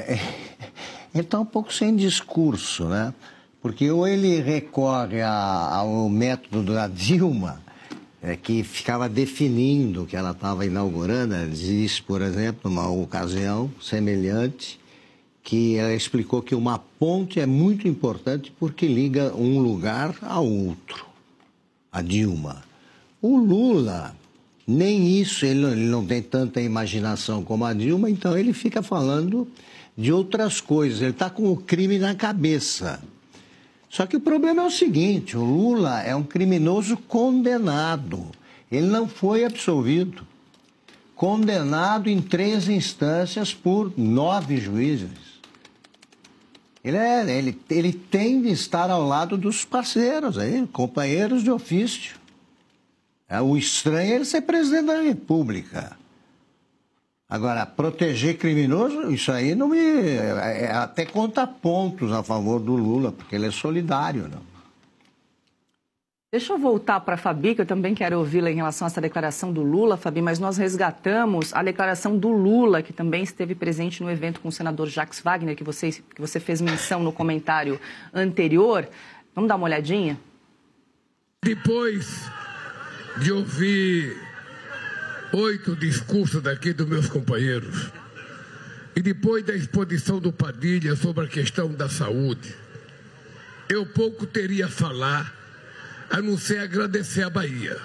ele está um pouco sem discurso, né? Porque ou ele recorre ao método da Dilma, que ficava definindo que ela estava inaugurando. Ela disse, por exemplo, numa ocasião semelhante, que ela explicou que uma ponte é muito importante porque liga um lugar a outro, a Dilma. O Lula, nem isso, ele não tem tanta imaginação como a Dilma, então ele fica falando de outras coisas, ele está com o crime na cabeça. Só que o problema é o seguinte, o Lula é um criminoso condenado, ele não foi absolvido, condenado em 3 instâncias por 9 juízes. Ele tem de estar ao lado dos parceiros, aí, companheiros de ofício. O estranho é ele ser presidente da República. Agora, proteger criminoso, isso aí não me... até conta pontos a favor do Lula, porque ele é solidário, não? Deixa eu voltar para a Fabi, que eu também quero ouvi-la em relação a essa declaração do Lula, Fabi, mas nós resgatamos a declaração do Lula, que também esteve presente no evento com o senador Jacques Wagner, que você fez menção no comentário anterior. Vamos dar uma olhadinha? Depois de ouvir 8 discursos daqui dos meus companheiros, e depois da exposição do Padilha sobre a questão da saúde, eu pouco teria a falar, a não ser agradecer a Bahia.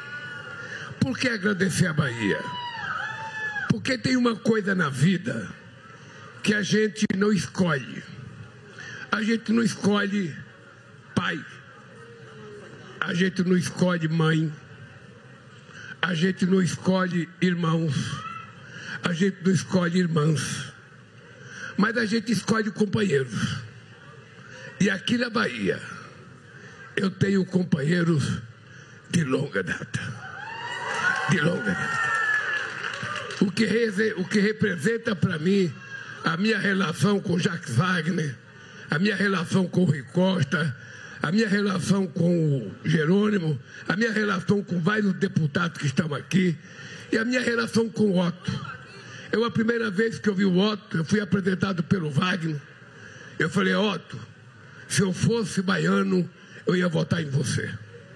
Por que agradecer a Bahia? Porque tem uma coisa na vida que a gente não escolhe. A gente não escolhe pai. A gente não escolhe mãe. A gente não escolhe irmãos. A gente não escolhe irmãs. Mas a gente escolhe companheiros. E aqui na Bahia, eu tenho companheiros de longa data. De longa data. O que representa para mim a minha relação com Jacques Wagner, a minha relação com o Rui Costa, a minha relação com o Jerônimo, a minha relação com vários deputados que estão aqui e a minha relação com o Otto. A primeira vez que eu vi o Otto, eu fui apresentado pelo Wagner. Eu falei, Otto, se eu fosse baiano, eu ia votar em você.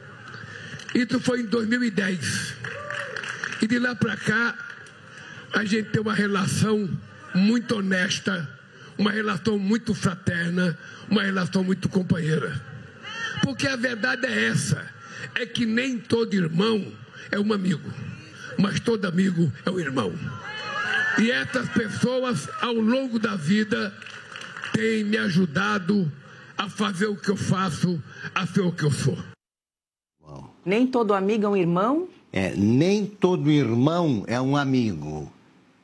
Isso foi em 2010. E de lá para cá, a gente tem uma relação muito honesta, uma relação muito fraterna, uma relação muito companheira. Porque a verdade é essa, é que nem todo irmão é um amigo, mas todo amigo é um irmão. E essas pessoas, ao longo da vida, têm me ajudado a fazer o que eu faço, a ser o que eu sou. Nem todo amigo é um irmão? Nem todo irmão é um amigo,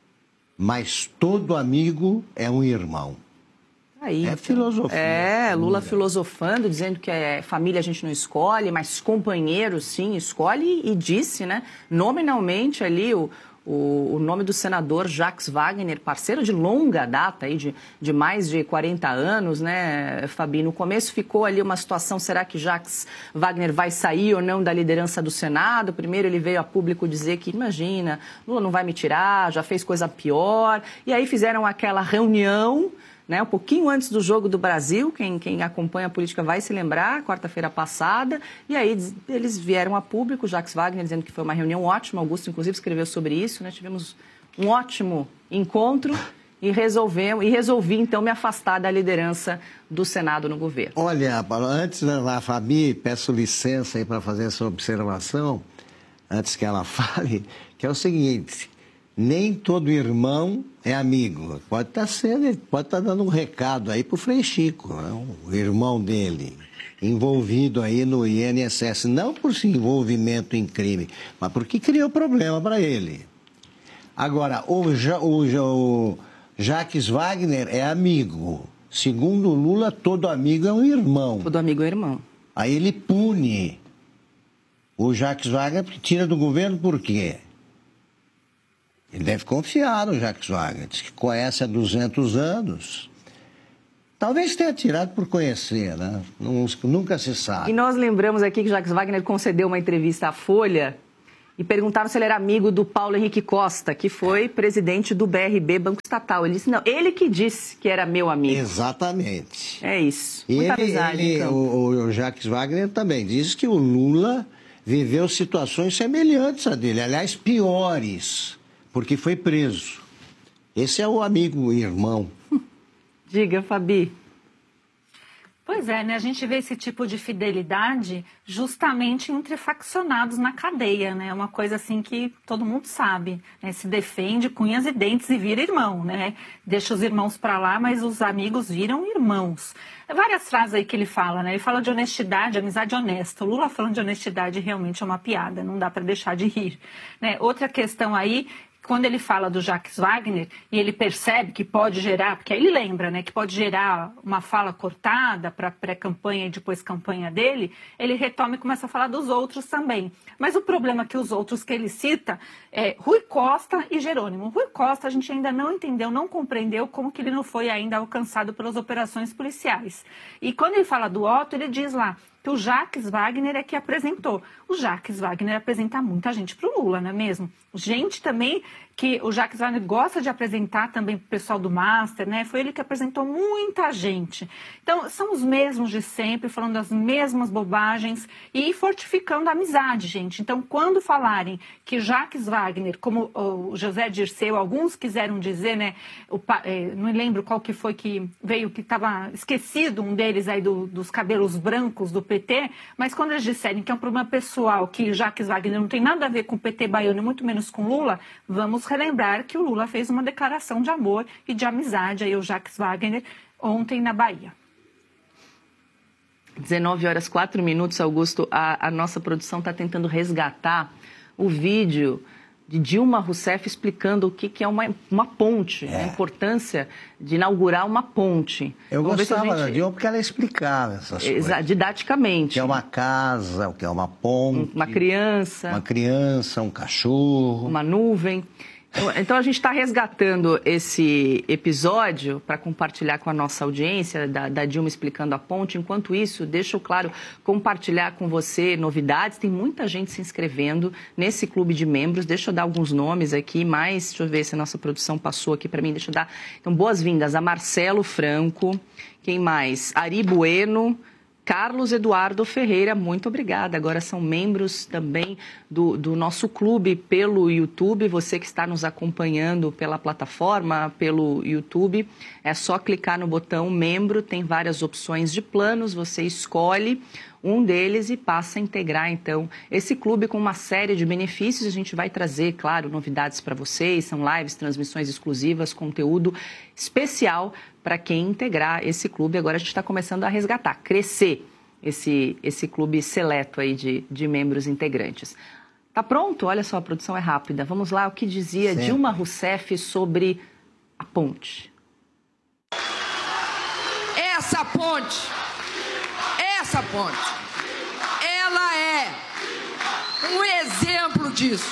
mas todo amigo é um irmão. Aí, é filosofia. Lula filosofando, dizendo que família a gente não escolhe, mas companheiro sim escolhe, e disse, né, nominalmente ali o nome do senador Jacques Wagner, parceiro de longa data, aí, de mais de 40 anos, né, Fabi? No começo ficou ali uma situação, será que Jacques Wagner vai sair ou não da liderança do Senado? Primeiro ele veio a público dizer que, imagina, Lula não vai me tirar, já fez coisa pior. E aí fizeram aquela reunião, né, um pouquinho antes do Jogo do Brasil, quem acompanha a política vai se lembrar, quarta-feira passada, e aí eles vieram a público, Jacques Wagner dizendo que foi uma reunião ótima, Augusto inclusive escreveu sobre isso, né, tivemos um ótimo encontro e resolvi então me afastar da liderança do Senado no governo. Olha, antes da Fabi, peço licença aí para fazer essa observação, antes que ela fale, que é o seguinte: nem todo irmão é amigo. Pode estar dando um recado aí pro Frei Chico, né? O irmão dele, envolvido aí no INSS, não por seu envolvimento em crime, mas porque criou problema para ele. Agora, o Jacques Wagner é amigo. Segundo o Lula, todo amigo é um irmão. Todo amigo é irmão. Aí ele pune o Jacques Wagner, tira do governo por quê? Ele deve confiar no Jacques Wagner, diz que conhece há 200 anos. Talvez tenha tirado por conhecer, né? Nunca se sabe. E nós lembramos aqui que Jacques Wagner concedeu uma entrevista à Folha E perguntaram se ele era amigo do Paulo Henrique Costa, que foi presidente do BRB, Banco Estatal. Ele disse, não, ele que disse que era meu amigo. Exatamente. É isso. E Muita amizade, então. o Jacques Wagner também diz que o Lula viveu situações semelhantes a dele, aliás, piores, porque foi preso. Esse é o amigo, o irmão. Diga, Fabi. Pois é, né? A gente vê esse tipo de fidelidade justamente entre faccionados na cadeia, né? Uma coisa assim que todo mundo sabe, né? Se defende com unhas e dentes e vira irmão, né? Deixa os irmãos para lá, mas os amigos viram irmãos. Várias frases aí que ele fala, né? Ele fala de honestidade, amizade honesta. O Lula falando de honestidade realmente é uma piada, não dá para deixar de rir, né? Outra questão aí, quando ele fala do Jacques Wagner e ele percebe que pode gerar, porque aí ele lembra, né, que pode gerar uma fala cortada para pré-campanha e depois campanha dele, ele retoma e começa a falar dos outros também. Mas o problema é que os outros que ele cita é Rui Costa e Jerônimo. Rui Costa a gente ainda não entendeu, não compreendeu como que ele não foi ainda alcançado pelas operações policiais. E quando ele fala do Otto, ele diz lá que o Jacques Wagner é que apresentou. O Jacques Wagner apresenta muita gente para o Lula, não é mesmo? Gente também que o Jacques Wagner gosta de apresentar também para o pessoal do Master, né? Foi ele que apresentou muita gente. Então, são os mesmos de sempre, falando as mesmas bobagens e fortificando a amizade, gente. Então, quando falarem que Jacques Wagner, como o José Dirceu, alguns quiseram dizer, né? Não lembro qual que foi que veio, que estava esquecido, um deles aí dos cabelos brancos do PT, mas quando eles disserem que é um problema pessoal, que Jacques Wagner não tem nada a ver com o PT baiano, muito menos com Lula, vamos relembrar que o Lula fez uma declaração de amor e de amizade aí ao Jacques Wagner ontem na Bahia. 19h04, Augusto. A nossa produção está tentando resgatar o vídeo de Dilma Rousseff explicando o que é uma ponte, a importância de inaugurar uma ponte. Eu gostava da Dilma porque ela explicava essas coisas. Didaticamente. O que é uma casa, o que é uma ponte. Uma criança. Uma criança, um cachorro. Uma nuvem. Então, a gente está resgatando esse episódio para compartilhar com a nossa audiência, da Dilma explicando a ponte. Enquanto isso, deixo claro, compartilhar com você novidades. Tem muita gente se inscrevendo nesse clube de membros. Deixa eu dar alguns nomes aqui, mas deixa eu ver se a nossa produção passou aqui para mim. Deixa eu dar. Então, boas-vindas a Marcelo Franco. Quem mais? Ari Bueno. Carlos Eduardo Ferreira, muito obrigada. Agora são membros também do nosso clube pelo YouTube. Você que está nos acompanhando pela plataforma, pelo YouTube, é só clicar no botão membro, tem várias opções de planos, você escolhe um deles e passa a integrar, então, esse clube com uma série de benefícios. A gente vai trazer, claro, novidades para vocês, são lives, transmissões exclusivas, conteúdo especial para quem integrar esse clube. Agora a gente está começando a resgatar, crescer esse clube seleto aí de membros integrantes. Tá pronto? Olha só, a produção é rápida. Vamos lá, o que dizia Dilma Rousseff sobre a ponte. Essa ponte, ela é um exemplo disso.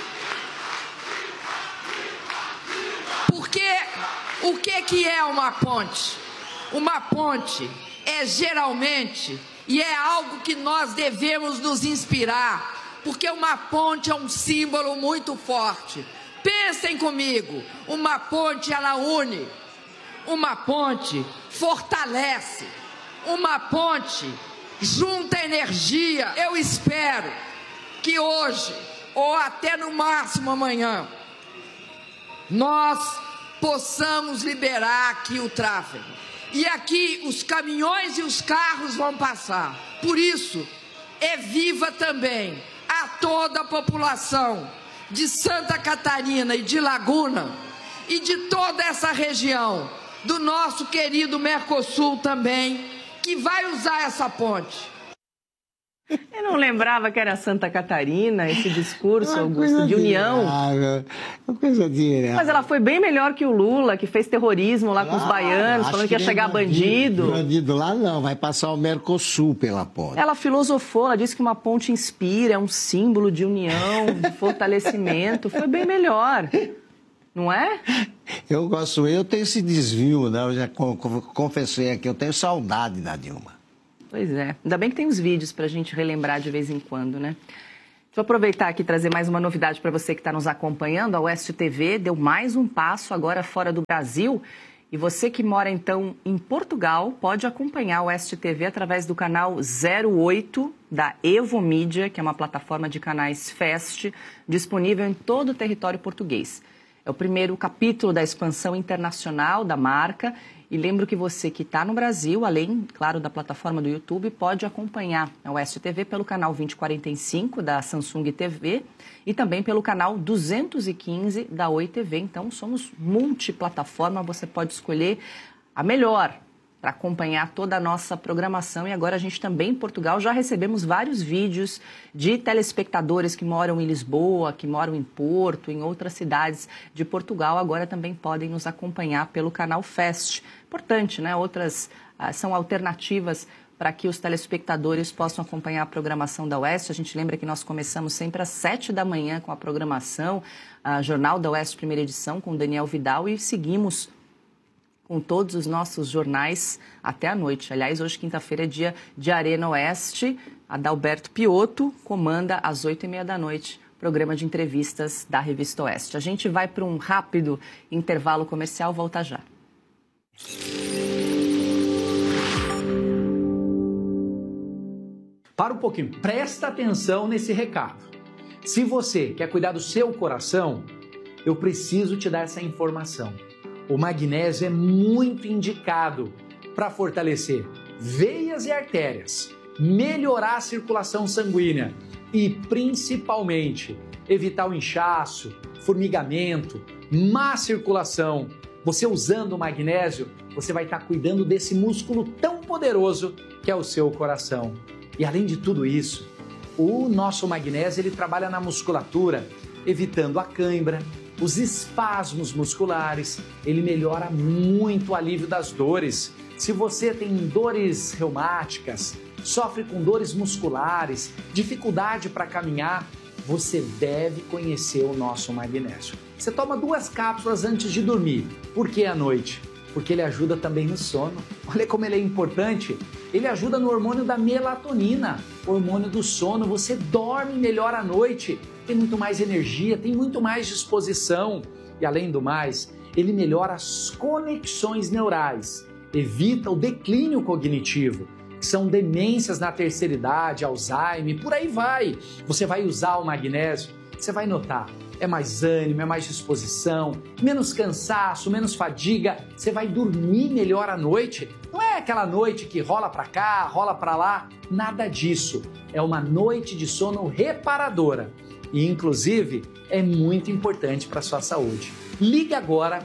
Porque o que é uma ponte? Uma ponte é geralmente, e é algo que nós devemos nos inspirar, porque uma ponte é um símbolo muito forte. Pensem comigo, uma ponte ela une, uma ponte fortalece, uma ponte junta energia. Eu espero que hoje, ou até no máximo amanhã, nós possamos liberar aqui o tráfego. E aqui os caminhões e os carros vão passar. Por isso, é viva também a toda a população de Santa Catarina e de Laguna e de toda essa região, do nosso querido Mercosul também, que vai usar essa ponte. Eu não lembrava que era Santa Catarina, esse discurso, Augusto, de união. Uma coisa de... Mas ela foi bem melhor que o Lula, que fez terrorismo lá com os baianos, falando que ia chegar bandido. Bandido lá não, vai passar o Mercosul pela ponte. Ela filosofou, ela disse que uma ponte inspira, é um símbolo de união, de fortalecimento. Foi bem melhor, não é? Eu tenho esse desvio, né? Eu já confessei aqui, eu tenho saudade da Dilma. Pois é. Ainda bem que tem os vídeos para a gente relembrar de vez em quando, né? Deixa eu aproveitar aqui e trazer mais uma novidade para você que está nos acompanhando. A Oeste TV deu mais um passo agora fora do Brasil. E você que mora, então, em Portugal, pode acompanhar a Oeste TV através do canal 08 da Evo Mídia, que é uma plataforma de canais FAST, disponível em todo o território português. É o primeiro capítulo da expansão internacional da marca. E lembro que você que está no Brasil, além, claro, da plataforma do YouTube, pode acompanhar a Oeste TV pelo canal 2045 da Samsung TV e também pelo canal 215 da Oi TV. Então, somos multiplataforma, você pode escolher a melhor para acompanhar toda a nossa programação. E agora a gente também, em Portugal, já recebemos vários vídeos de telespectadores que moram em Lisboa, que moram em Porto, em outras cidades de Portugal. Agora também podem nos acompanhar pelo canal FAST. Importante, né? Outras são alternativas para que os telespectadores possam acompanhar a programação da Oeste. A gente lembra que nós começamos sempre às 7 da manhã com a programação, a Jornal da Oeste, primeira edição, com Daniel Vidal, e seguimos com todos os nossos jornais até a noite. Aliás, hoje, quinta-feira, é dia de Arena Oeste. Adalberto Piotto comanda às 8h30 da noite o programa de entrevistas da Revista Oeste. A gente vai para um rápido intervalo comercial, volta já. Para um pouquinho, presta atenção nesse recado. Se você quer cuidar do seu coração, eu preciso te dar essa informação. O magnésio é muito indicado para fortalecer veias e artérias, melhorar a circulação sanguínea e, principalmente, evitar o inchaço, formigamento, má circulação. Você usando o magnésio, você vai estar cuidando desse músculo tão poderoso que é o seu coração. E além de tudo isso, o nosso magnésio ele trabalha na musculatura, evitando a cãibra, os espasmos musculares, ele melhora muito o alívio das dores. Se você tem dores reumáticas, sofre com dores musculares, dificuldade para caminhar, você deve conhecer o nosso magnésio. Você toma 2 cápsulas antes de dormir. Por que à noite? Porque ele ajuda também no sono. Olha como ele é importante. Ele ajuda no hormônio da melatonina, hormônio do sono. Você dorme melhor à noite, tem muito mais energia, tem muito mais disposição. E além do mais, ele melhora as conexões neurais, evita o declínio cognitivo, que são demências na terceira idade, Alzheimer, por aí vai. Você vai usar o magnésio, você vai notar. É mais ânimo, é mais disposição, menos cansaço, menos fadiga. Você vai dormir melhor à noite. Não é aquela noite que rola para cá, rola para lá. Nada disso. É uma noite de sono reparadora. E, inclusive, é muito importante para a sua saúde. Ligue agora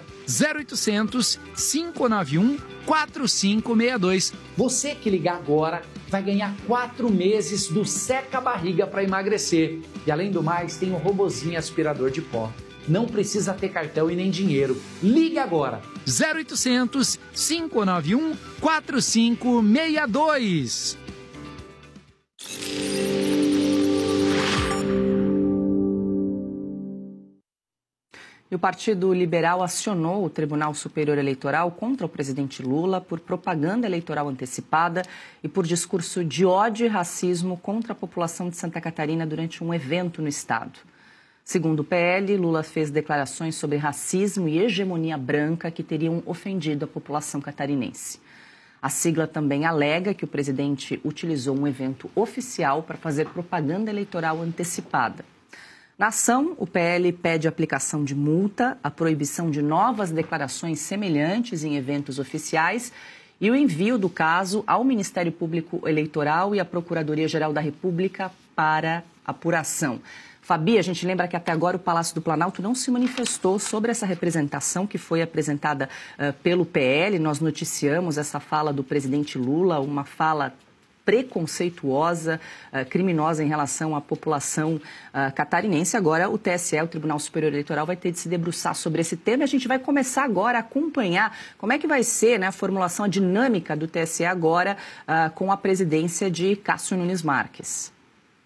0800 591 4562. Você que ligar agora vai ganhar 4 meses do Seca Barriga para emagrecer. E além do mais, tem um robozinho aspirador de pó. Não precisa ter cartão e nem dinheiro. Ligue agora. 0800 591 4562. E o Partido Liberal acionou o Tribunal Superior Eleitoral contra o presidente Lula por propaganda eleitoral antecipada e por discurso de ódio e racismo contra a população de Santa Catarina durante um evento no estado. Segundo o PL, Lula fez declarações sobre racismo e hegemonia branca que teriam ofendido a população catarinense. A sigla também alega que o presidente utilizou um evento oficial para fazer propaganda eleitoral antecipada. Na ação, o PL pede a aplicação de multa, a proibição de novas declarações semelhantes em eventos oficiais e o envio do caso ao Ministério Público Eleitoral e à Procuradoria-Geral da República para apuração. Fabi, a gente lembra que até agora o Palácio do Planalto não se manifestou sobre essa representação que foi apresentada pelo PL. Nós noticiamos essa fala do presidente Lula, uma fala preconceituosa, criminosa em relação à população catarinense. Agora o TSE, o Tribunal Superior Eleitoral, vai ter de se debruçar sobre esse tema. A gente vai começar agora a acompanhar como é que vai ser, né, a formulação, a dinâmica do TSE agora com a presidência de Cássio Nunes Marques.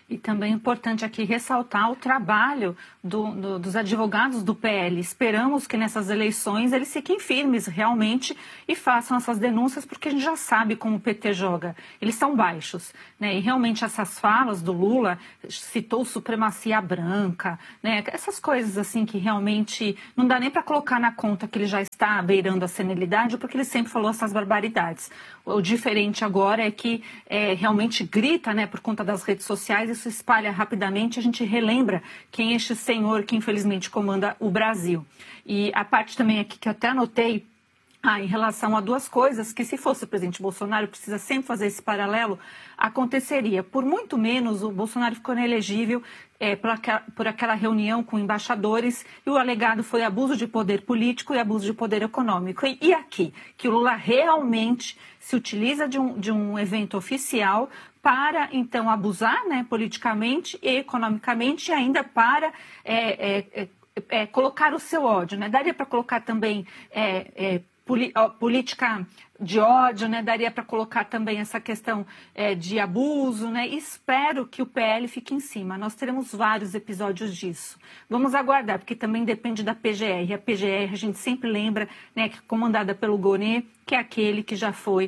E também é importante aqui ressaltar o trabalho dos advogados do PL. Esperamos que nessas eleições eles fiquem firmes realmente e façam essas denúncias, porque a gente já sabe como o PT joga. Eles são baixos, né? E realmente essas falas do Lula, citou supremacia branca, né? Essas coisas assim que realmente não dá nem para colocar na conta que ele já está beirando a senilidade, porque ele sempre falou essas barbaridades. O diferente agora é que realmente grita, né, por conta das redes sociais, isso espalha rapidamente, a gente relembra quem é este senhor que infelizmente comanda o Brasil. E a parte também aqui que eu até anotei, em relação a duas coisas, que se fosse o presidente Bolsonaro, precisa sempre fazer esse paralelo, aconteceria. Por muito menos, o Bolsonaro ficou inelegível por aquela reunião com embaixadores, e o alegado foi abuso de poder político e abuso de poder econômico. E aqui, que o Lula realmente se utiliza de um evento oficial para, então, abusar, né, politicamente e economicamente, e ainda para colocar o seu ódio, né? Daria para colocar também política de ódio, né? Daria para colocar também essa questão de abuso, né? Espero que o PL fique em cima. Nós teremos vários episódios disso. Vamos aguardar, porque também depende da PGR. A PGR, a gente sempre lembra, né, que é comandada pelo Gonê, que é aquele que já foi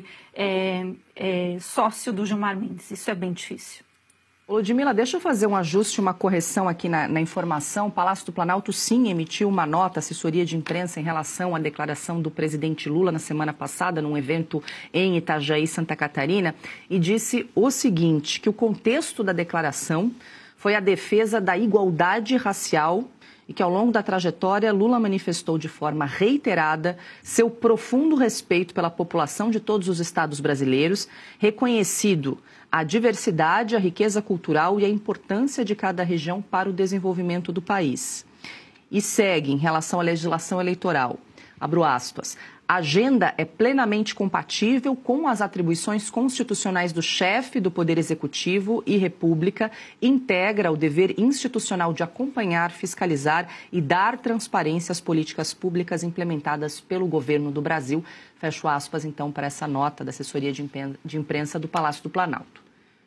sócio do Gilmar Mendes. Isso é bem difícil. Ludmila, deixa eu fazer um ajuste, uma correção aqui na informação. O Palácio do Planalto, sim, emitiu uma nota, assessoria de imprensa, em relação à declaração do presidente Lula na semana passada, num evento em Itajaí, Santa Catarina, e disse o seguinte, que o contexto da declaração foi a defesa da igualdade racial e que, ao longo da trajetória, Lula manifestou de forma reiterada seu profundo respeito pela população de todos os estados brasileiros, reconhecido a diversidade, a riqueza cultural e a importância de cada região para o desenvolvimento do país. E segue em relação à legislação eleitoral, abro aspas, a agenda é plenamente compatível com as atribuições constitucionais do chefe do Poder Executivo e República, integra o dever institucional de acompanhar, fiscalizar e dar transparência às políticas públicas implementadas pelo governo do Brasil. Fecho aspas, então, para essa nota da assessoria de imprensa do Palácio do Planalto.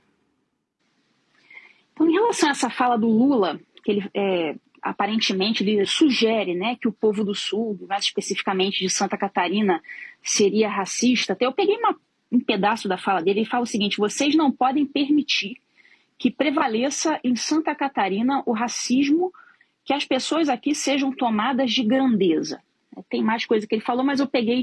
Então, em relação a essa fala do Lula, que ele aparentemente ele sugere, né, que o povo do Sul, mais especificamente de Santa Catarina, seria racista. Até eu peguei um pedaço da fala dele e fala o seguinte: vocês não podem permitir que prevaleça em Santa Catarina o racismo, que as pessoas aqui sejam tomadas de grandeza. Tem mais coisa que ele falou, mas eu peguei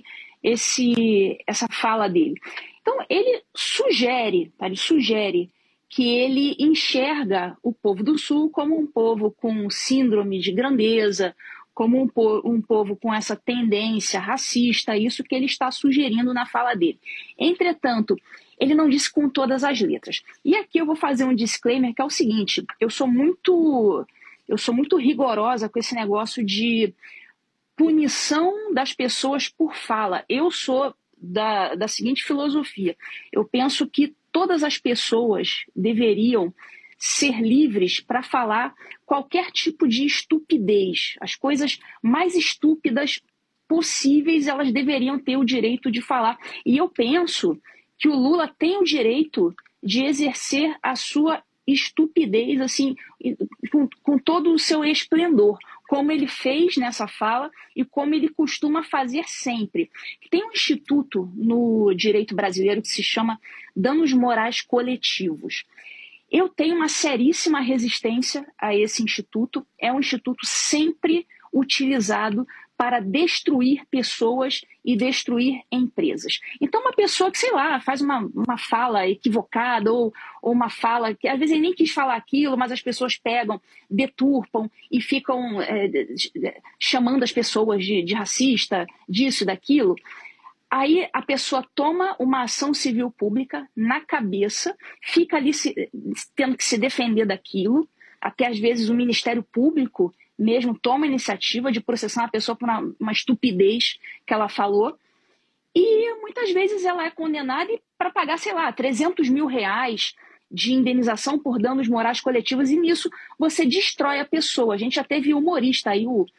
essa fala dele. Então, ele sugere que ele enxerga o povo do Sul como um povo com síndrome de grandeza, como um povo com essa tendência racista, isso que ele está sugerindo na fala dele. Entretanto, ele não disse com todas as letras. E aqui eu vou fazer um disclaimer, que é o seguinte: eu sou muito rigorosa com esse negócio de punição das pessoas por fala. Eu sou da seguinte filosofia: eu penso que todas as pessoas deveriam ser livres para falar qualquer tipo de estupidez. As coisas mais estúpidas possíveis, elas deveriam ter o direito de falar. E eu penso que o Lula tem o direito de exercer a sua estupidez assim, com todo o seu esplendor, como ele fez nessa fala e como ele costuma fazer sempre. Tem um instituto no direito brasileiro que se chama danos morais coletivos. Eu tenho uma seríssima resistência a esse instituto. É um instituto sempre utilizado para destruir pessoas e destruir empresas. Então, uma pessoa que, sei lá, faz uma fala equivocada ou uma fala que às vezes ele nem quis falar aquilo, mas as pessoas pegam, deturpam e ficam chamando as pessoas de racista, disso, daquilo. Aí a pessoa toma uma ação civil pública na cabeça, fica ali tendo que se defender daquilo, até às vezes o Ministério Público mesmo toma a iniciativa de processar uma pessoa por uma estupidez que ela falou, e muitas vezes ela é condenada para pagar, sei lá, 300 mil reais de indenização por danos morais coletivos, e nisso você destrói a pessoa. A gente já teve humorista aí, o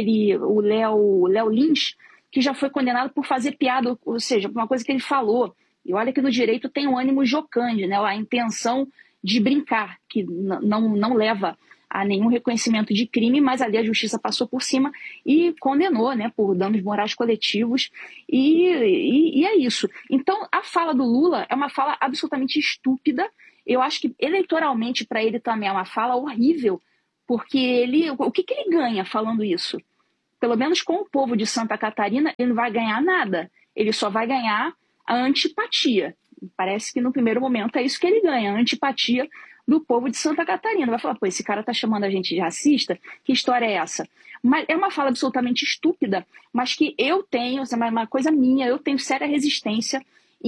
Léo Lins, que já foi condenado por fazer piada, ou seja, por uma coisa que ele falou. E olha que no direito tem um ânimo jocante, né? A intenção de brincar, que não leva a nenhum reconhecimento de crime, mas ali a justiça passou por cima e condenou, né, por danos morais coletivos, e é isso. Então, a fala do Lula é uma fala absolutamente estúpida. Eu acho que eleitoralmente para ele também é uma fala horrível, porque o que ele ganha falando isso? Pelo menos com o povo de Santa Catarina, ele não vai ganhar nada, ele só vai ganhar a antipatia. Parece que no primeiro momento é isso que ele ganha, a antipatia do povo de Santa Catarina. Vai falar, pô, esse cara tá chamando a gente de racista? Que história é essa? Mas é uma fala absolutamente estúpida, mas que eu tenho, é uma coisa minha, eu tenho séria resistência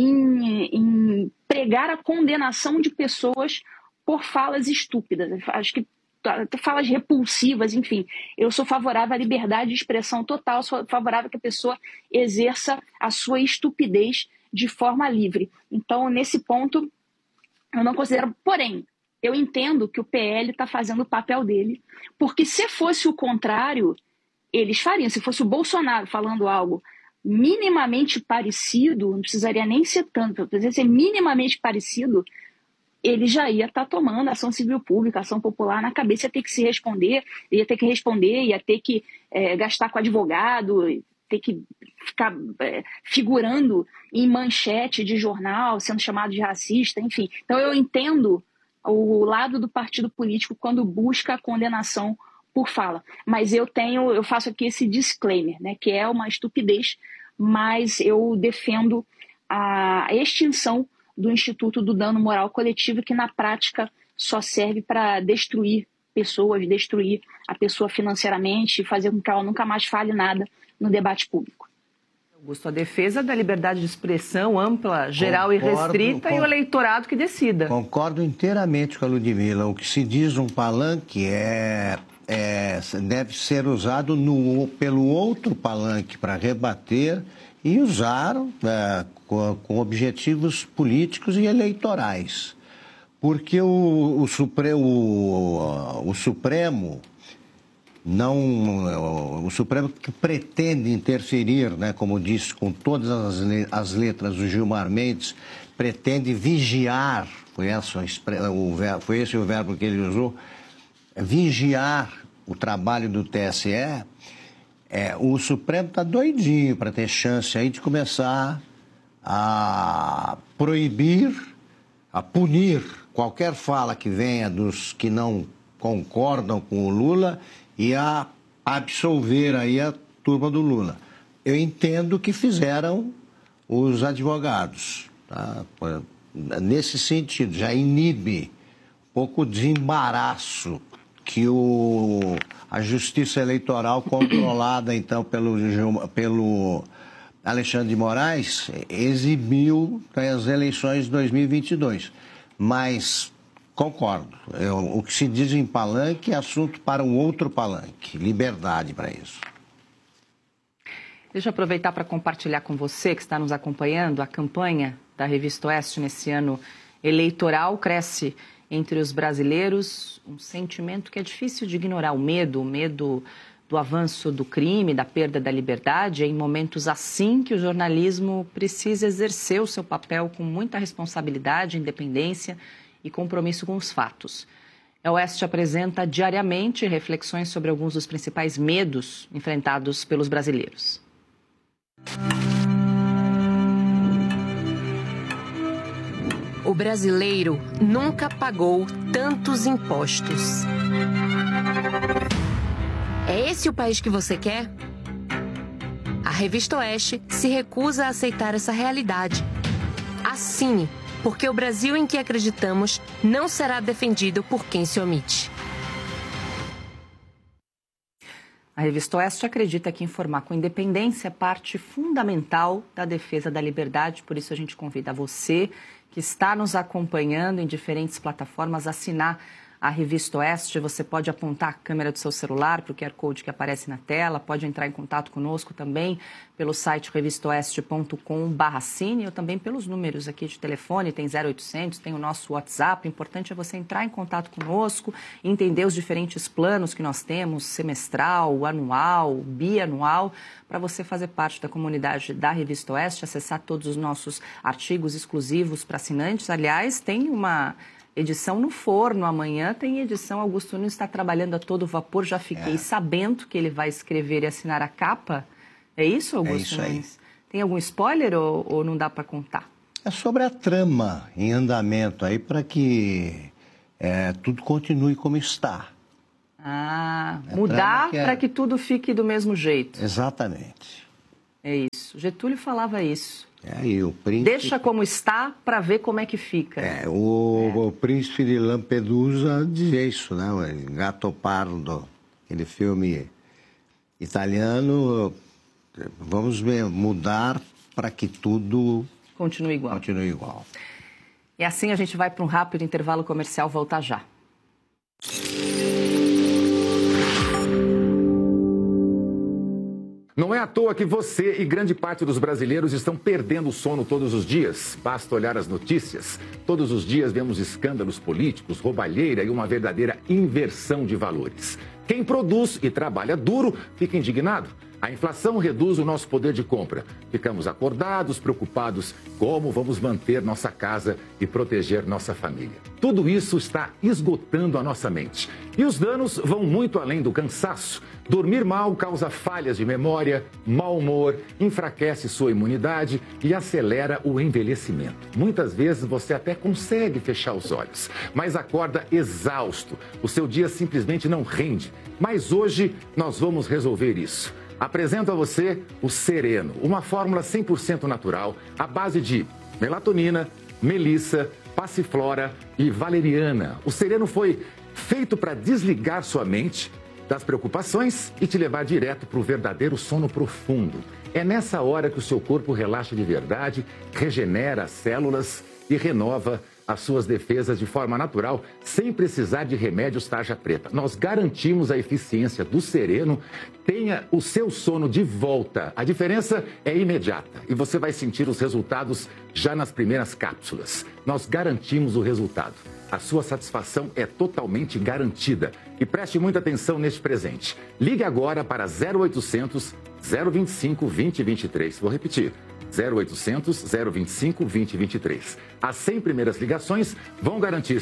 em pregar a condenação de pessoas por falas estúpidas. Acho que falas repulsivas, enfim. Eu sou favorável à liberdade de expressão total, sou favorável que a pessoa exerça a sua estupidez de forma livre. Então, nesse ponto, eu não considero... Porém, eu entendo que o PL está fazendo o papel dele, porque se fosse o contrário, eles fariam. Se fosse o Bolsonaro falando algo minimamente parecido, não precisaria nem ser tanto, precisaria ser minimamente parecido, ele já ia estar tomando ação civil pública, ação popular na cabeça, ia ter que se responder, ia ter que gastar com advogado, ter que ficar figurando em manchete de jornal, sendo chamado de racista, enfim. Então eu entendo o lado do partido político quando busca a condenação por fala. Mas eu faço aqui esse disclaimer, né, que é uma estupidez, mas eu defendo a extinção do Instituto do Dano Moral Coletivo, que na prática só serve para destruir pessoas, destruir a pessoa financeiramente e fazer com que ela nunca mais fale nada no debate público. Augusto, a defesa da liberdade de expressão ampla, geral e restrita e o eleitorado que decida. Concordo inteiramente com a Ludmila. O que se diz um palanque deve ser usado pelo outro palanque para rebater e usar com objetivos políticos e eleitorais. Porque o Supremo que pretende interferir, né, como disse, com todas as letras do Gilmar Mendes, pretende vigiar, foi esse o verbo que ele usou, vigiar o trabalho do TSE. O Supremo está doidinho para ter chance aí de começar a proibir, a punir qualquer fala que venha dos que não concordam com o Lula e a absolver aí a turma do Lula. Eu entendo que fizeram os advogados, tá? Nesse sentido, já inibe um pouco o desembaraço que a Justiça Eleitoral, controlada então pelo Alexandre de Moraes, exibiu nas eleições de 2022. Mas concordo, o que se diz em palanque é assunto para um outro palanque, liberdade para isso. Deixa eu aproveitar para compartilhar com você que está nos acompanhando a campanha da Revista Oeste nesse ano eleitoral. Cresce entre os brasileiros um sentimento que é difícil de ignorar, o medo do avanço do crime, da perda da liberdade. É em momentos assim que o jornalismo precisa exercer o seu papel com muita responsabilidade, independência e compromisso com os fatos. A Oeste apresenta diariamente reflexões sobre alguns dos principais medos enfrentados pelos brasileiros. O brasileiro nunca pagou tantos impostos. É esse o país que você quer? A Revista Oeste se recusa a aceitar essa realidade. Assine, porque o Brasil em que acreditamos não será defendido por quem se omite. A Revista Oeste acredita que informar com independência é parte fundamental da defesa da liberdade, por isso a gente convida você que está nos acompanhando em diferentes plataformas a assinar a Revista Oeste. Você pode apontar a câmera do seu celular para o QR Code que aparece na tela, pode entrar em contato conosco também pelo site revistaoeste.com/assine ou também pelos números aqui de telefone, tem 0800, tem o nosso WhatsApp. O importante é você entrar em contato conosco, entender os diferentes planos que nós temos, semestral, anual, bianual, para você fazer parte da comunidade da Revista Oeste, acessar todos os nossos artigos exclusivos para assinantes. Aliás, tem uma edição no forno. Amanhã tem edição. Augusto Nunes está trabalhando a todo vapor. Já fiquei sabendo que ele vai escrever e assinar a capa. É isso, Augusto Nunes? Tem algum spoiler ou não dá para contar? É sobre a trama em andamento aí para que tudo continue como está. Mudar para que tudo fique do mesmo jeito. Exatamente. É isso. Getúlio falava isso. E o príncipe... Deixa como está para ver como é que fica. O príncipe de Lampedusa dizia isso, né? O Gattopardo, aquele filme italiano. Vamos mudar para que tudo continue igual. E assim a gente vai para um rápido intervalo comercial. Volta já. Não é à toa que você e grande parte dos brasileiros estão perdendo o sono todos os dias. Basta olhar as notícias. Todos os dias vemos escândalos políticos, roubalheira e uma verdadeira inversão de valores. Quem produz e trabalha duro fica indignado. A inflação reduz o nosso poder de compra. Ficamos acordados, preocupados como vamos manter nossa casa e proteger nossa família. Tudo isso está esgotando a nossa mente. E os danos vão muito além do cansaço. Dormir mal causa falhas de memória, mau humor, enfraquece sua imunidade e acelera o envelhecimento. Muitas vezes você até consegue fechar os olhos, mas acorda exausto. O seu dia simplesmente não rende. Mas hoje nós vamos resolver isso. Apresento a você o Sereno, uma fórmula 100% natural, à base de melatonina, melissa, passiflora e valeriana. O Sereno foi feito para desligar sua mente das preocupações e te levar direto para o verdadeiro sono profundo. É nessa hora que o seu corpo relaxa de verdade, regenera as células e renova as suas defesas de forma natural, sem precisar de remédios tarja preta. Nós garantimos a eficiência do Sereno. Tenha o seu sono de volta. A diferença é imediata e você vai sentir os resultados já nas primeiras cápsulas. Nós garantimos o resultado. A sua satisfação é totalmente garantida. E preste muita atenção neste presente. Ligue agora para 0800 025 2023. Vou repetir. 0800 025 2023. As 100 primeiras ligações vão garantir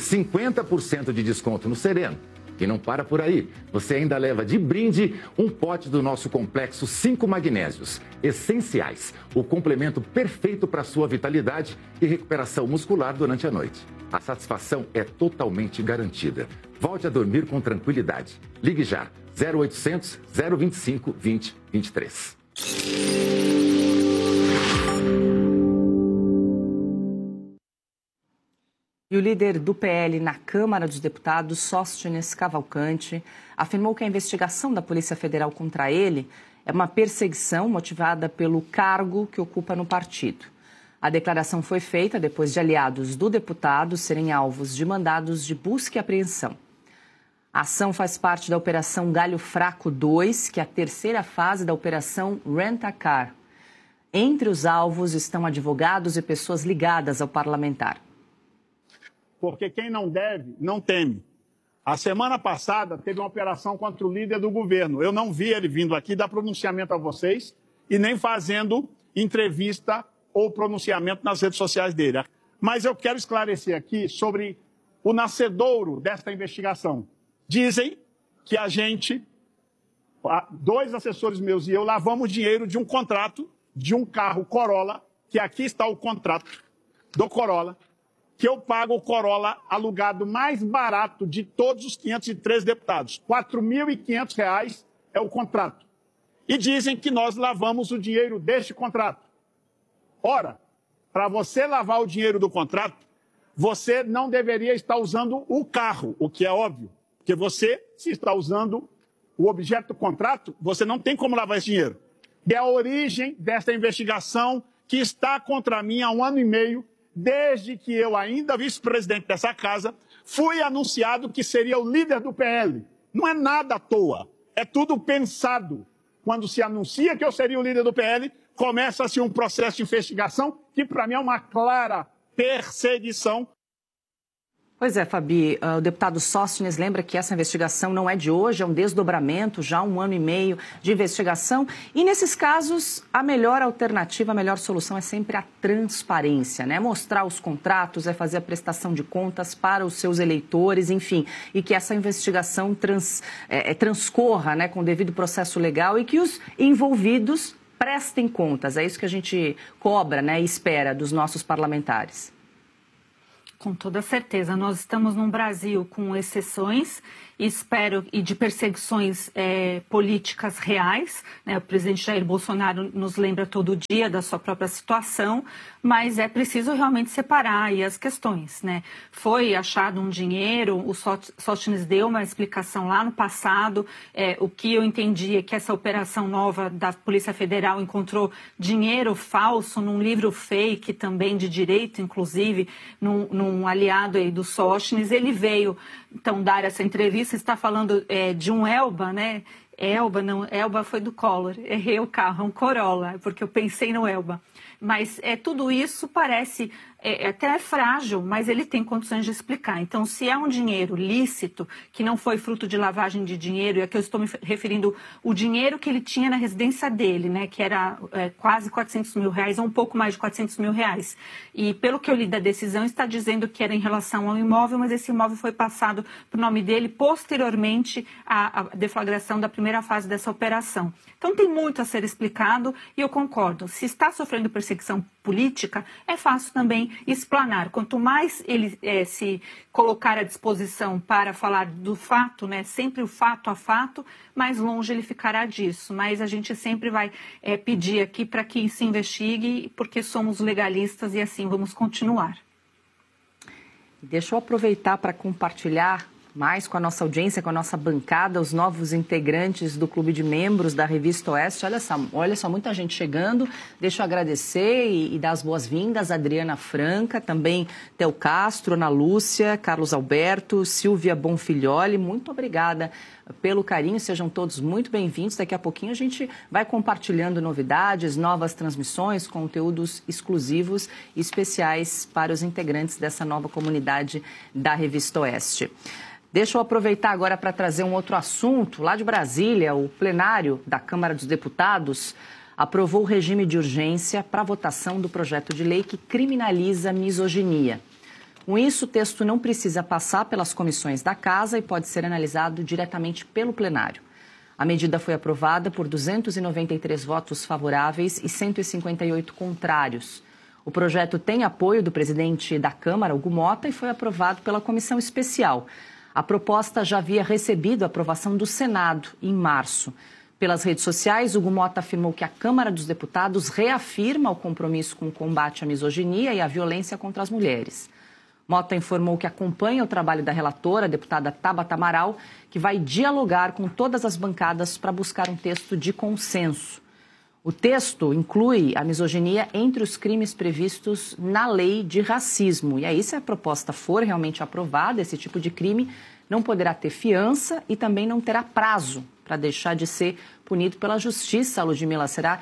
50% de desconto no Sereno. E não para por aí. Você ainda leva de brinde um pote do nosso complexo 5 magnésios essenciais. O complemento perfeito para a sua vitalidade e recuperação muscular durante a noite. A satisfação é totalmente garantida. Volte a dormir com tranquilidade. Ligue já. 0800 025 2023. E o líder do PL na Câmara dos Deputados, Sóstenes Cavalcante, afirmou que a investigação da Polícia Federal contra ele é uma perseguição motivada pelo cargo que ocupa no partido. A declaração foi feita depois de aliados do deputado serem alvos de mandados de busca e apreensão. A ação faz parte da Operação Galho Fraco 2, que é a terceira fase da Operação Rent-a-Car. Entre os alvos estão advogados e pessoas ligadas ao parlamentar. Porque quem não deve, não teme. A semana passada teve uma operação contra o líder do governo. Eu não vi ele vindo aqui dar pronunciamento a vocês e nem fazendo entrevista ou pronunciamento nas redes sociais dele. Mas eu quero esclarecer aqui sobre o nascedouro desta investigação. Dizem que a gente, 2 assessores meus e eu, lavamos dinheiro de um contrato de um carro Corolla, que aqui está o contrato do Corolla, que eu pago o Corolla alugado mais barato de todos os 503 deputados. R$ 4.500 é o contrato. E dizem que nós lavamos o dinheiro deste contrato. Ora, para você lavar o dinheiro do contrato, você não deveria estar usando o carro, o que é óbvio. Porque você, se está usando o objeto do contrato, você não tem como lavar esse dinheiro. E é a origem desta investigação que está contra mim há 1 ano e meio, desde que eu, ainda vice-presidente dessa casa, fui anunciado que seria o líder do PL. Não é nada à toa, é tudo pensado. Quando se anuncia que eu seria o líder do PL, começa-se um processo de investigação que, para mim, é uma clara perseguição. Pois é, Fabi, o deputado Sóstenes lembra que essa investigação não é de hoje, é um desdobramento, já 1 ano e meio de investigação. E nesses casos, a melhor alternativa, a melhor solução é sempre a transparência, né? Mostrar os contratos, é fazer a prestação de contas para os seus eleitores, enfim, e que essa investigação transcorra, né, com o devido processo legal e que os envolvidos prestem contas. É isso que a gente cobra, né, e espera dos nossos parlamentares. Com toda certeza. Nós estamos num Brasil com exceções, espero, e de perseguições políticas reais, né? O presidente Jair Bolsonaro nos lembra todo dia da sua própria situação, mas é preciso realmente separar aí as questões, né? Foi achado um dinheiro, o Sóstenes deu uma explicação lá no passado, o que eu entendi é que essa operação nova da Polícia Federal encontrou dinheiro falso num livro fake também de direito, inclusive, num aliado aí do Sóstenes. Ele veio, então, dar essa entrevista, está falando de um Elba, né? Elba foi do Collor, errei o carro, é um Corolla, porque eu pensei no Elba. Mas tudo isso parece até frágil, mas ele tem condições de explicar. Então, se é um dinheiro lícito, que não foi fruto de lavagem de dinheiro, e aqui eu estou me referindo o dinheiro que ele tinha na residência dele, né, que era quase 400 mil reais, ou um pouco mais de 400 mil reais. E pelo que eu li da decisão, está dizendo que era em relação ao imóvel, mas esse imóvel foi passado para o nome dele posteriormente à deflagração da primeira fase dessa operação. Então, tem muito a ser explicado e eu concordo. Se está sofrendo perseguição política, é fácil também explanar. Quanto mais ele se colocar à disposição para falar do fato, né, sempre o fato a fato, mais longe ele ficará disso. Mas a gente sempre vai pedir aqui para que se investigue, porque somos legalistas e assim vamos continuar. Deixa eu aproveitar para compartilhar mais com a nossa audiência, com a nossa bancada, os novos integrantes do Clube de Membros da Revista Oeste. Olha só, muita gente chegando. Deixa eu agradecer e dar as boas-vindas. Adriana Franca, também Theo Castro, Ana Lúcia, Carlos Alberto, Silvia Bonfilholi. Muito obrigada pelo carinho, sejam todos muito bem-vindos. Daqui a pouquinho a gente vai compartilhando novidades, novas transmissões, conteúdos exclusivos e especiais para os integrantes dessa nova comunidade da Revista Oeste. Deixa eu aproveitar agora para trazer um outro assunto. Lá de Brasília, o plenário da Câmara dos Deputados aprovou o regime de urgência para a votação do projeto de lei que criminaliza a misoginia. Com isso, o texto não precisa passar pelas comissões da Casa e pode ser analisado diretamente pelo plenário. A medida foi aprovada por 293 votos favoráveis e 158 contrários. O projeto tem apoio do presidente da Câmara, Hugo Mota, e foi aprovado pela comissão especial. A proposta já havia recebido a aprovação do Senado em março. Pelas redes sociais, Hugo Mota afirmou que a Câmara dos Deputados reafirma o compromisso com o combate à misoginia e à violência contra as mulheres. Mota informou que acompanha o trabalho da relatora, a deputada Tabata Amaral, que vai dialogar com todas as bancadas para buscar um texto de consenso. O texto inclui a misoginia entre os crimes previstos na lei de racismo. E aí, se a proposta for realmente aprovada, esse tipo de crime não poderá ter fiança e também não terá prazo para deixar de ser punido pela justiça, Ludmila. Será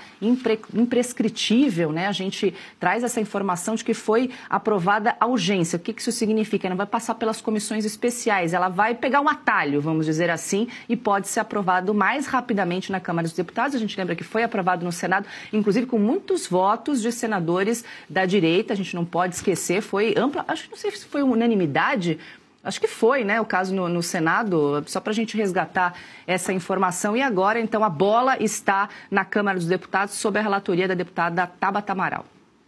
imprescritível, né? A gente traz essa informação de que foi aprovada a urgência. O que isso significa? Não vai passar pelas comissões especiais, ela vai pegar um atalho, vamos dizer assim, e pode ser aprovado mais rapidamente na Câmara dos Deputados. A gente lembra que foi aprovado no Senado, inclusive com muitos votos de senadores da direita. A gente não pode esquecer, foi ampla, acho que não sei se foi unanimidade. Acho que foi, né, o caso no Senado, só para a gente resgatar essa informação. E agora, então, a bola está na Câmara dos Deputados sob a relatoria da deputada Tabata Amaral.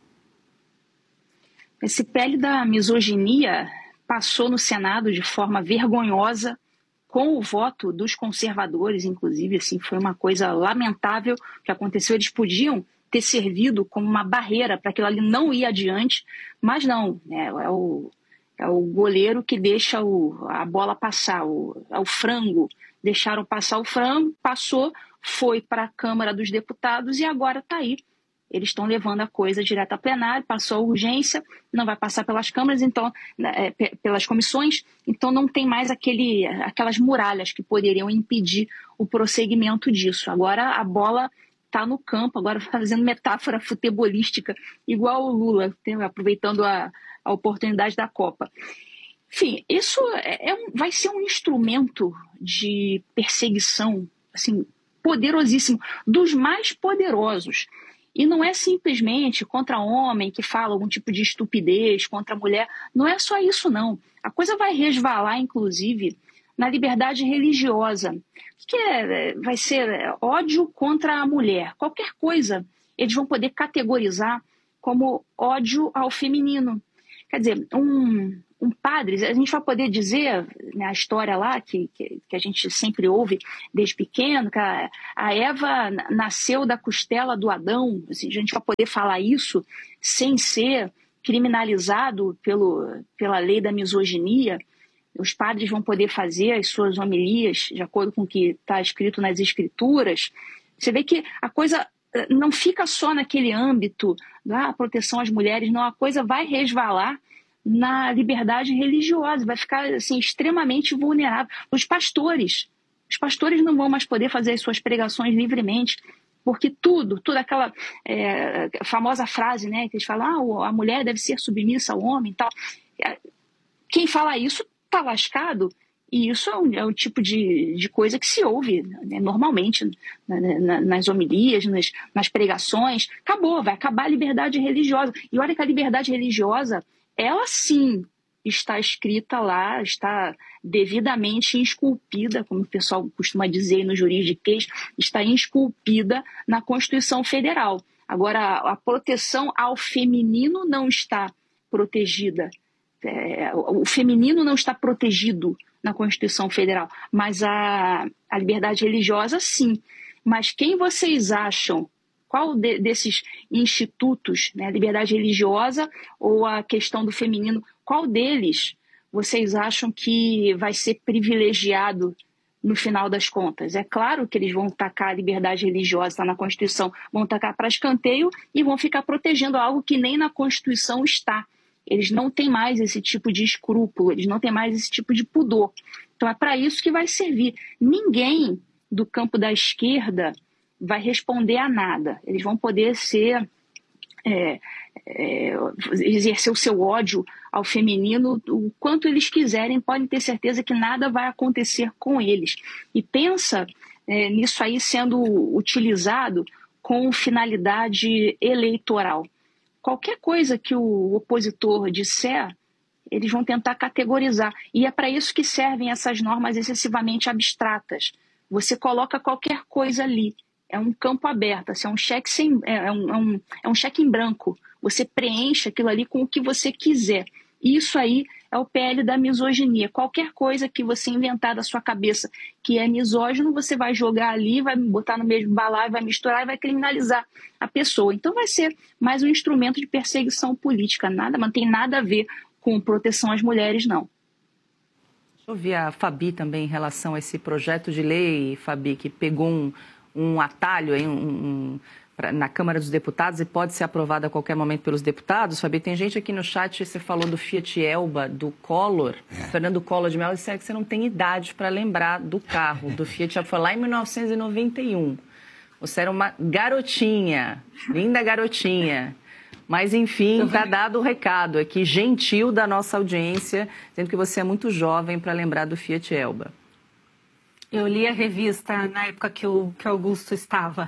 Esse PL da misoginia passou no Senado de forma vergonhosa, com o voto dos conservadores, inclusive, assim, foi uma coisa lamentável que aconteceu. Eles podiam ter servido como uma barreira para aquilo ali não ir adiante, mas não, é o goleiro que deixa a bola passar, é o frango. Deixaram passar o frango, passou, foi para a Câmara dos Deputados e agora está aí. Eles estão levando a coisa direto a plenário, passou a urgência, não vai passar pelas câmaras, então, pelas comissões, então não tem mais aquelas muralhas que poderiam impedir o prosseguimento disso. Agora a bola está no campo, agora fazendo metáfora futebolística, igual o Lula, aproveitando a oportunidade da Copa. Enfim, isso vai ser um instrumento de perseguição, assim, poderosíssimo, dos mais poderosos. E não é simplesmente contra homem que fala algum tipo de estupidez, contra mulher. Não é só isso, não. A coisa vai resvalar, inclusive, na liberdade religiosa. O que vai ser ódio contra a mulher? Qualquer coisa eles vão poder categorizar como ódio ao feminino. Quer dizer, um padre, a gente vai poder dizer, né, a história lá que a gente sempre ouve desde pequeno, que a Eva nasceu da costela do Adão. Assim, a gente vai poder falar isso sem ser criminalizado pela lei da misoginia. Os padres vão poder fazer as suas homilias de acordo com o que está escrito nas escrituras. Você vê que a coisa não fica só naquele âmbito da proteção às mulheres, não, a coisa vai resvalar na liberdade religiosa, vai ficar assim, extremamente vulnerável. Os pastores não vão mais poder fazer as suas pregações livremente, porque tudo aquela famosa frase, né, que eles falam, a mulher deve ser submissa ao homem e tal. Quem fala isso está lascado, e isso é o tipo de coisa que se ouve, né, normalmente nas homilias, nas pregações. Vai acabar a liberdade religiosa. E olha que a liberdade religiosa, ela sim está escrita lá, está devidamente esculpida, como o pessoal costuma dizer no juridiquês, está esculpida na Constituição Federal. Agora, a proteção ao feminino não está protegida. O feminino não está protegido na Constituição Federal, mas a liberdade religiosa sim. Mas quem vocês acham? Qual desses institutos, né, a liberdade religiosa ou a questão do feminino, qual deles vocês acham que vai ser privilegiado no final das contas? É claro que eles vão tacar a liberdade religiosa, está na Constituição, vão tacar para escanteio e vão ficar protegendo algo que nem na Constituição está. Eles não têm mais esse tipo de escrúpulo, eles não têm mais esse tipo de pudor. Então é para isso que vai servir. Ninguém do campo da esquerda vai responder a nada. Eles vão poder exercer o seu ódio ao feminino o quanto eles quiserem, podem ter certeza que nada vai acontecer com eles. E pensa nisso aí sendo utilizado com finalidade eleitoral. Qualquer coisa que o opositor disser, eles vão tentar categorizar. E é para isso que servem essas normas excessivamente abstratas. Você coloca qualquer coisa ali. É um campo aberto, assim, é um cheque em branco. Você preenche aquilo ali com o que você quiser. Isso aí é o PL da misoginia. Qualquer coisa que você inventar da sua cabeça que é misógino, você vai jogar ali, vai botar no mesmo balaio, vai misturar e vai criminalizar a pessoa. Então vai ser mais um instrumento de perseguição política. Não tem nada a ver com proteção às mulheres, não. Deixa eu ouvir a Fabi também em relação a esse projeto de lei, Fabi, que pegou um atalho aí, na Câmara dos Deputados e pode ser aprovado a qualquer momento pelos deputados. Fabi, tem gente aqui no chat, você falou do Fiat Elba, do Collor, Fernando Collor de Mello, disse que você não tem idade para lembrar do carro, do Fiat Elba, foi lá em 1991. Você era uma garotinha, linda garotinha. Mas, enfim, está dado o recado aqui, gentil da nossa audiência, dizendo que você é muito jovem para lembrar do Fiat Elba. Eu li a revista na época que o Augusto estava.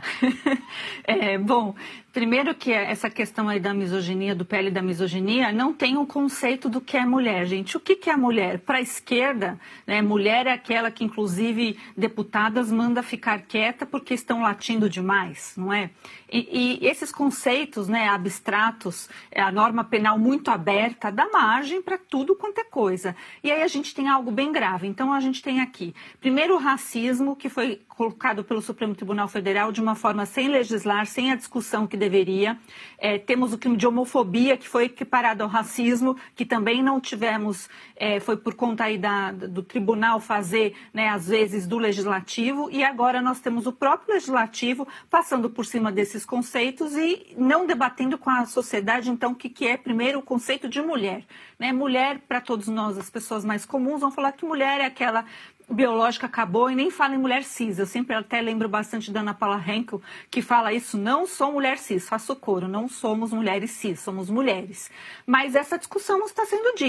Bom, primeiro que essa questão aí da misoginia, do PL da misoginia, não tem um conceito do que é mulher, gente. O que é mulher? Para a esquerda, né, mulher é aquela que, inclusive, deputadas manda ficar quieta porque estão latindo demais, não é? E esses conceitos, né, abstratos, a norma penal muito aberta, dá margem para tudo quanto é coisa. E aí a gente tem algo bem grave. Então a gente tem aqui, primeiro, o racismo, que foi colocado pelo Supremo Tribunal Federal de uma forma sem legislar, sem a discussão que deveria. Temos o crime de homofobia, que foi equiparado ao racismo, que também não tivemos, foi por conta aí do tribunal fazer, né, às vezes, do legislativo. E agora nós temos o próprio legislativo passando por cima desses conceitos e não debatendo com a sociedade, então, o que é, primeiro, o conceito de mulher. Né? Mulher, para todos nós, as pessoas mais comuns, vão falar que mulher é aquela biológica, acabou, e nem fala em mulher cis. Eu sempre até lembro bastante da Ana Paula Henkel, que fala isso: não sou mulher cis, faço coro, não somos mulheres cis, somos mulheres. Mas essa discussão não está sendo dita.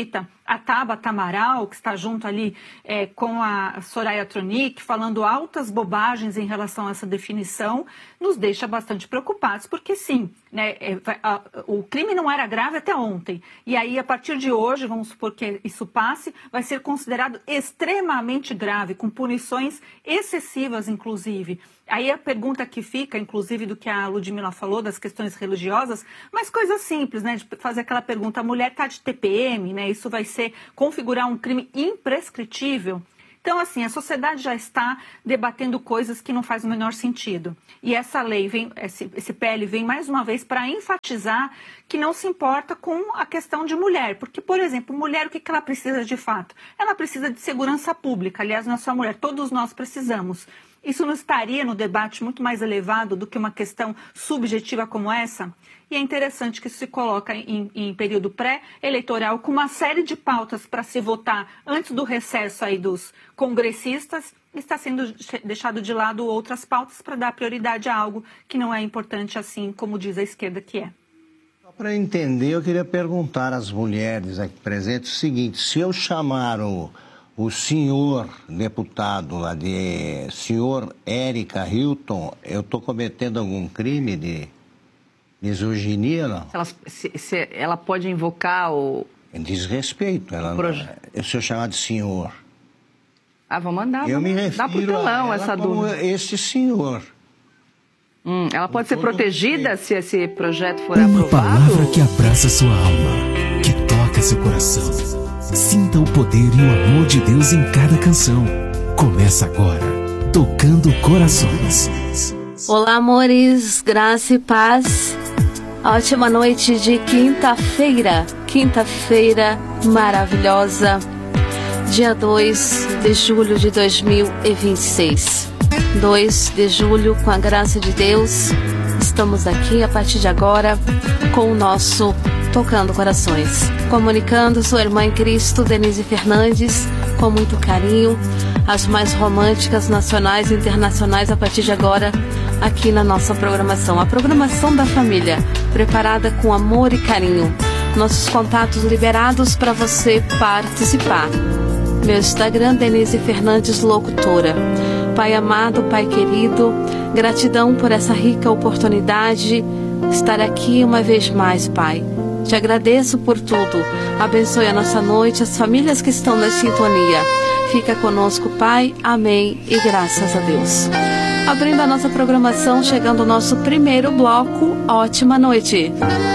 a Tabata Amaral, que está junto ali com a Soraya Tronic, falando altas bobagens em relação a essa definição, nos deixa bastante preocupados, porque sim, né, o crime não era grave até ontem, e aí a partir de hoje, vamos supor que isso passe, vai ser considerado extremamente grave, com punições excessivas, inclusive. Aí a pergunta que fica, inclusive do que a Ludmila falou, das questões religiosas, mas coisas simples, né, de fazer aquela pergunta, a mulher está de TPM, né, isso vai configurar um crime imprescritível. Então, assim, a sociedade já está debatendo coisas que não fazem o menor sentido. E essa lei, esse PL vem mais uma vez para enfatizar que não se importa com a questão de mulher. Porque, por exemplo, mulher, o que ela precisa de fato? Ela precisa de segurança pública. Aliás, não é só a mulher, todos nós precisamos. Isso não estaria no debate muito mais elevado do que uma questão subjetiva como essa? E é interessante que isso se coloca em período pré-eleitoral com uma série de pautas para se votar antes do recesso aí dos congressistas. Está sendo deixado de lado outras pautas para dar prioridade a algo que não é importante assim, como diz a esquerda que é. Para entender, eu queria perguntar às mulheres aqui presentes o seguinte: se eu chamar o senhor deputado lá de senhor Érica Hilton, eu estou cometendo algum crime de misoginia, não? Se ela pode invocar o... Desrespeito. Se eu chamar de senhor. Vou mandar. Eu me dá pro refiro telão a essa como dúvida. esse senhor. Ela pode ser protegida se esse projeto for Uma aprovado? palavra que abraça sua alma, que toca seu coração. Sinta o poder e o amor de Deus em cada canção. Começa agora, Tocando Corações. Olá, amores, graça e paz. Ótima noite de quinta-feira maravilhosa, dia 2 de julho de 2026. 2 de julho, com a graça de Deus, estamos aqui a partir de agora com o nosso Tocando Corações. Comunicando sua irmã em Cristo, Denise Fernandes, com muito carinho, as mais românticas nacionais e internacionais a partir de agora, aqui na nossa programação. A programação da família, preparada com amor e carinho. Nossos contatos liberados para você participar. Meu Instagram, Denise Fernandes Locutora. Pai amado, Pai querido, gratidão por essa rica oportunidade de estar aqui uma vez mais, Pai. Te agradeço por tudo. Abençoe a nossa noite, as famílias que estão na sintonia. Fica conosco, Pai. Amém e graças a Deus. Abrindo a nossa programação, chegando o nosso primeiro bloco. Ótima noite.